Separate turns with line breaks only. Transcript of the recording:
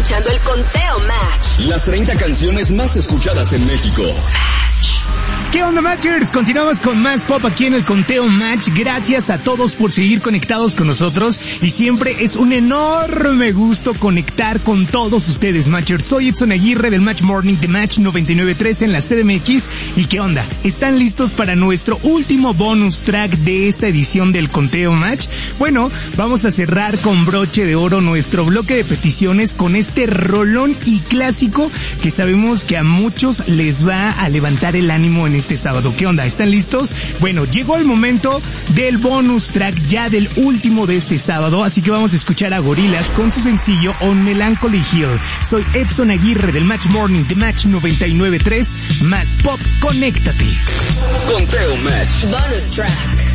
escuchando el Conteo Match.
Las 30 canciones más escuchadas en México.
¿Qué onda, Matchers? Continuamos con más pop aquí en el Conteo Match. Gracias a todos por seguir conectados con nosotros y siempre es un enorme gusto conectar con todos ustedes, Matchers. Soy Edson Aguirre del Match Morning de Match 99.3 en la CDMX. ¿Y qué onda? ¿Están listos para nuestro último bonus track de esta edición del Conteo Match? Bueno, vamos a cerrar con broche de oro nuestro bloque de peticiones con este rolón y clásico que sabemos que a muchos les va a levantar el ánimo en este sábado. ¿Qué onda? ¿Están listos? Bueno, llegó el momento del bonus track ya del último de este sábado, así que vamos a escuchar a Gorillaz con su sencillo On Melancholy Hill. Soy Edson Aguirre del Match Morning de Match 99.3, más pop, conéctate.
Conteo Match.
Bonus track.